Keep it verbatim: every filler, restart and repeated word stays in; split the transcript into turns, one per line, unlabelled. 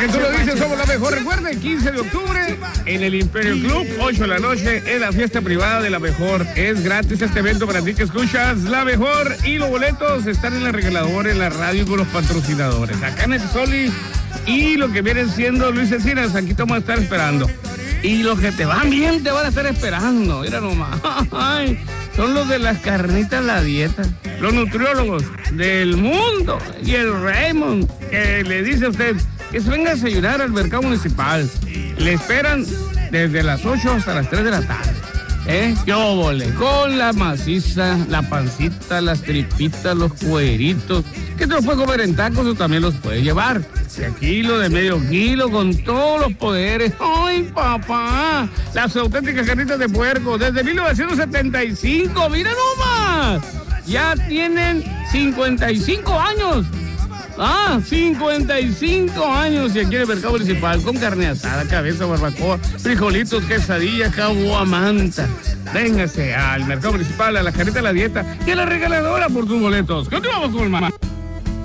Porque tú lo dices, somos la mejor. Recuerden, quince de octubre en el Imperio Club, ocho de la noche, en la fiesta privada de la mejor. Es gratis este evento para ti que escuchas la mejor. Y los boletos están en la regaladora, en la radio con los patrocinadores. Acá en el Soli y lo que vienen siendo Luis Encinas, aquí te vamos a estar esperando. Y los que te van bien te van a estar esperando. Mira nomás. Ay, son los de las carnitas La Dieta. Los nutriólogos del mundo. Y el Raymond, que le dice a usted que se venga a desayunar al mercado municipal. Le esperan desde las ocho hasta las tres de la tarde. ¿Eh? Yo volé con la maciza, la pancita, las tripitas, los cueritos. Que te los puedes comer en tacos o también los puedes llevar. De kilo, de medio kilo, con todos los poderes. ¡Ay, papá! Las auténticas carnitas de puerco desde mil novecientos setenta y cinco. ¡Mira nomás! Ya tienen cincuenta y cinco años. Ah, cincuenta y cinco años y aquí en el mercado municipal con carne asada, cabeza, barbacoa, frijolitos, quesadilla, caguamanta. Véngase al mercado municipal, a la carnita La Dieta y a la regaladora por tus boletos. Continuamos con el más.